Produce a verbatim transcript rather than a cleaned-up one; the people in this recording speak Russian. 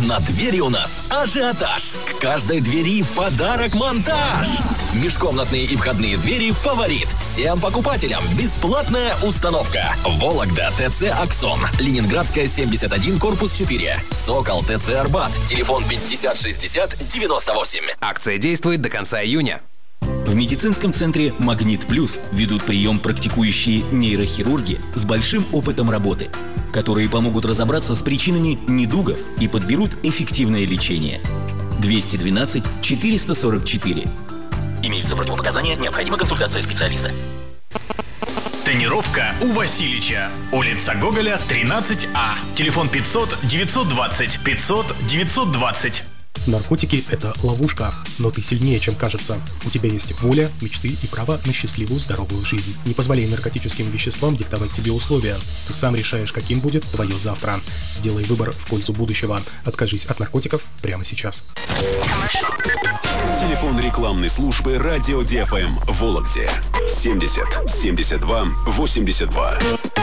На двери у нас ажиотаж. К каждой двери в подарок монтаж. Межкомнатные и входные двери «Фаворит». Всем покупателям бесплатная установка. Вологда ТЦ «Аксон». Ленинградская, семьдесят один, корпус четыре. Сокол ТЦ «Арбат». Телефон пятьдесят шестьдесят девяносто восемь. Акция действует до конца июня. В медицинском центре «Магнит Плюс» ведут прием практикующие нейрохирурги с большим опытом работы, которые помогут разобраться с причинами недугов и подберут эффективное лечение. двести двенадцать четыреста сорок четыре. Имеются противопоказания, необходима консультация специалиста. Тонировка у Васильича. Улица Гоголя, тринадцать А. Телефон пятьсот девятьсот двадцать пятьсот девятьсот двадцать. Наркотики – это ловушка, но ты сильнее, чем кажется. У тебя есть воля, мечты и право на счастливую, здоровую жизнь. Не позволяй наркотическим веществам диктовать тебе условия. Ты сам решаешь, каким будет твое завтра. Сделай выбор в пользу будущего. Откажись от наркотиков прямо сейчас. Телефон рекламной службы «Радио ди эф эм» в Вологде. семьдесят семьдесят два восемьдесят два.